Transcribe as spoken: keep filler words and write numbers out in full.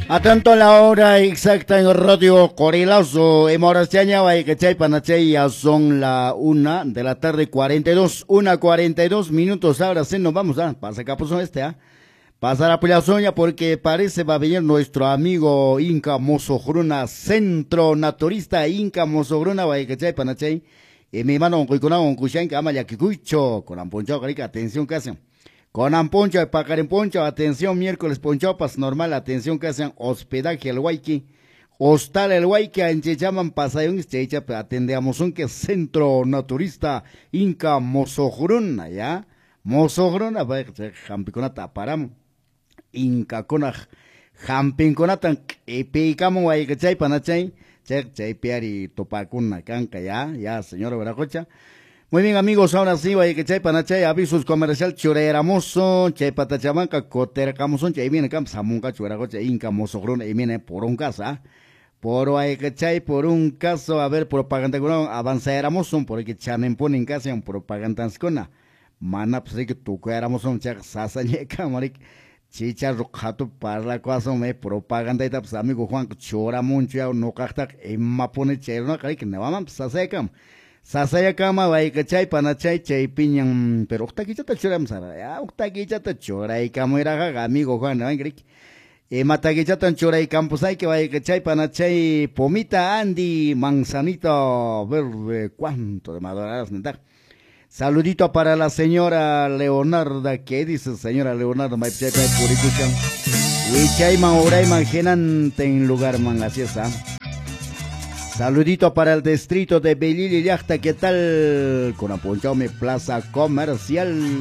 Atento a la hora exacta en Radio Corilazo, en Morastaña, Guayquechay, Panachay, ya son la una de la tarde, cuarenta y dos, una cuarenta y dos minutos. Ahora sí nos vamos a pasar capuzón este, ¿ah? ¿eh? Pasar a Pilazoña porque parece va a venir nuestro amigo Inca Mozogruna, centro naturista Inca Mozogruna, Guayquechay, Panachay, y mi hermano, Cuicuna, Cuchan, que ama ya Kikucho, con Amponcho, atención que hacen. Con Amponcho, Pacaren Poncho, atención, miércoles Ponchopas, normal, atención que hacen hospedaje el Huayqui, hostal el Huayqui, en Chechaman, Pasayón, Checha, atendemos un que centro naturista, Inca Mozogruna, ¿ya? Mozogruna, va a Jampiconata, paramos, Inca Cona, Jampinconata, y picamos, Guayquechay, Panachay, Che, Che, Piari, Topacuna, Canca, ya, ya, señora Veracocha. Muy bien, amigos, ahora sí, vaya que chay panachay, avisos comercial, chureramoso, chay patachamanca, coteracamoson, chay viene cam, samunca, churacocha, inca, mozogruna, y viene por un caso, ¿ah? Por vaya que chay, por un caso, a ver, propaganda, avanzaramoson, por que chanen ponen casa, un propaganda con mana, pues que tu cueramoson, chak, sasañeca, maric, chicha, rojato, para la cosa, me propaganda, y pues, amigo Juan, chora mucho, no cactac, y mapone chero, que no vamos, sasecam. Sasaya kama vai kachay panachay chay piñan pero uktakichata choram sara ya uktakichata choray kamera amigo Juan Angrik e matakichata choray campusay que vai kachay panachay pomita Andy manzanita verde cuánto de maduras nentar. Saludito para la señora Leonarda, ¿qué dice señora Leonarda? Mai chay puricuchan y chay man oray man genante en lugar man así está. Saludito para el distrito de Belil y Yachta, ¿qué tal? Con Aponchaume Plaza Comercial.